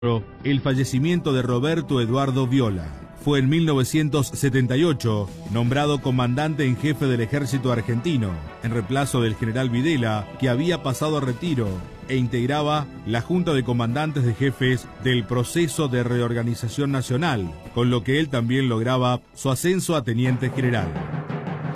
el fallecimiento de Roberto Eduardo Viola. Fue en 1978 nombrado comandante en jefe del ejército argentino, en reemplazo del general Videla, que había pasado a retiro, e integraba la Junta de Comandantes de Jefes del proceso de reorganización nacional, con lo que él también lograba su ascenso a teniente general.